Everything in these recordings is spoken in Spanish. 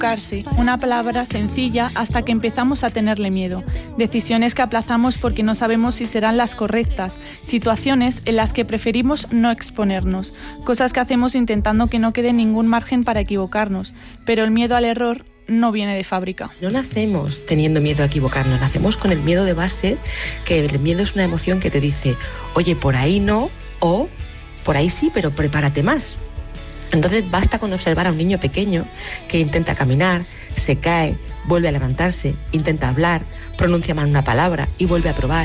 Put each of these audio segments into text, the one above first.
Equivocarse, una palabra sencilla hasta que empezamos a tenerle miedo. Decisiones que aplazamos porque no sabemos si serán las correctas. Situaciones en las que preferimos no exponernos. Cosas que hacemos intentando que no quede ningún margen para equivocarnos. Pero el miedo al error no viene de fábrica. No nacemos teniendo miedo a equivocarnos, nacemos con el miedo de base, que el miedo es una emoción que te dice, oye, por ahí no, o por ahí sí, pero prepárate más. Entonces basta con observar a un niño pequeño que intenta caminar, se cae, vuelve a levantarse, intenta hablar, pronuncia mal una palabra y vuelve a probar.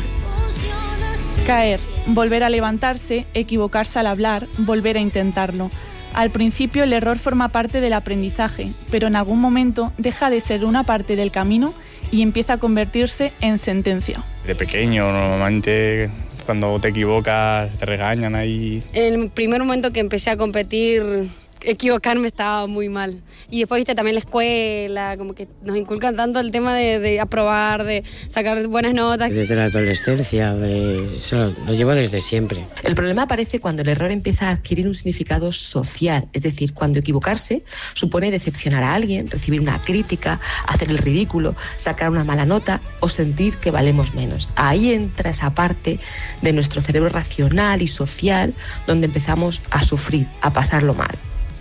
Caer, volver a levantarse, equivocarse al hablar, volver a intentarlo. Al principio el error forma parte del aprendizaje, pero en algún momento deja de ser una parte del camino y empieza a convertirse en sentencia. De pequeño, normalmente cuando te equivocas te regañan ahí. En el primer momento que empecé a competir, equivocarme estaba muy mal. Y después, viste, también la escuela, como que nos inculcan tanto el tema de aprobar, de sacar buenas notas. Desde la adolescencia, eso lo llevo desde siempre. El problema aparece cuando el error empieza a adquirir un significado social, es decir, cuando equivocarse supone decepcionar a alguien, recibir una crítica, hacer el ridículo, sacar una mala nota o sentir que valemos menos. Ahí entra esa parte de nuestro cerebro racional y social donde empezamos a sufrir, a pasarlo mal.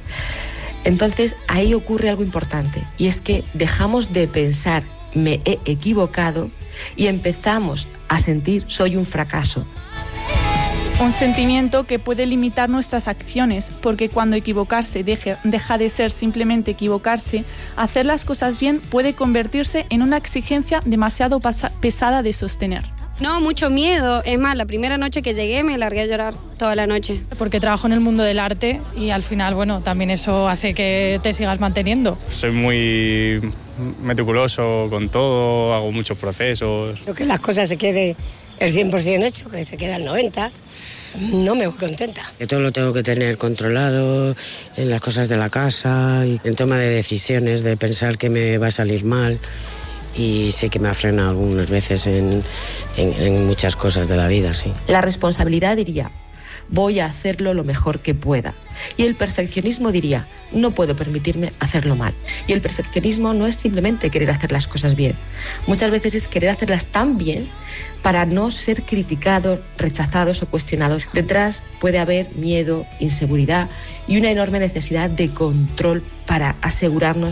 Entonces ahí ocurre algo importante y es que dejamos de pensar me he equivocado y empezamos a sentir soy un fracaso. Un sentimiento que puede limitar nuestras acciones porque cuando equivocarse deja de ser simplemente equivocarse, hacer las cosas bien puede convertirse en una exigencia demasiado pesada de sostener. No, mucho miedo. Es más, la primera noche que llegué me largué a llorar toda la noche. Porque trabajo en el mundo del arte y al final, bueno, también eso hace que te sigas manteniendo. Soy muy meticuloso con todo, hago muchos procesos. Creo que las cosas se quede el 100% hecho, que se queda el 90%. No me voy contenta. Que todo lo tengo que tener controlado en las cosas de la casa y en toma de decisiones, de pensar que me va a salir mal. Y sí que me ha frenado algunas veces en muchas cosas de la vida, sí. La responsabilidad diría, voy a hacerlo lo mejor que pueda. Y el perfeccionismo diría, no puedo permitirme hacerlo mal. Y el perfeccionismo no es simplemente querer hacer las cosas bien. Muchas veces es querer hacerlas tan bien para no ser criticados, rechazados o cuestionados. Detrás puede haber miedo, inseguridad y una enorme necesidad de control para asegurarnos